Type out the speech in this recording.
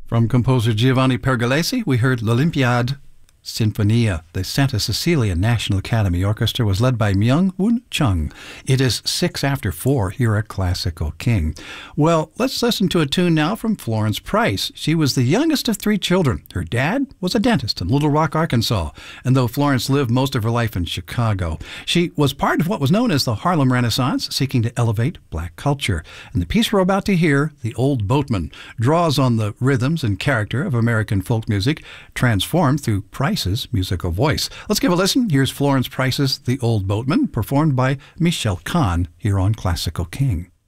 From composer Giovanni Pergolesi, we heard L'Olympiade Sinfonia. The Santa Cecilia National Academy Orchestra was led by Myung-Whun Chung. It is 4:06 here at Classical King. Well, let's listen to a tune now from Florence Price. She was the youngest of 3 children. Her dad was a dentist in Little Rock, Arkansas, and though Florence lived most of her life in Chicago, she was part of what was known as the Harlem Renaissance, seeking to elevate black culture. And the piece we're about to hear, The Old Boatman, draws on the rhythms and character of American folk music, transformed through Price's musical voice. Let's give a listen. Here's Florence Price's The Old Boatman, performed by Michelle Kahn here on Classical King.